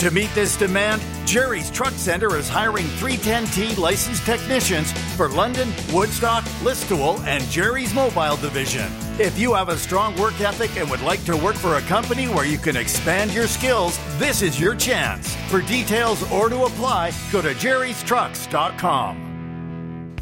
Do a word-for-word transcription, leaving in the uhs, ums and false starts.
To meet this demand, Jerry's Truck Center is hiring three ten T licensed technicians for London, Woodstock, Listowel, and Jerry's Mobile Division. If you have a strong work ethic and would like to work for a company where you can expand your skills, this is your chance. For details or to apply, go to jerrys trucks dot com.